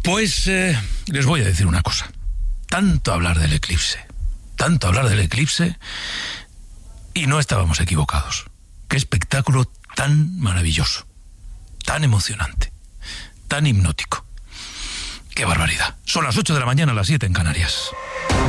Pues les voy a decir una cosa. Tanto hablar del eclipse, y no estábamos equivocados. Qué espectáculo tan maravilloso, tan emocionante, tan hipnótico. ¡Qué barbaridad! Son las 8 de la mañana, las 7 en Canarias.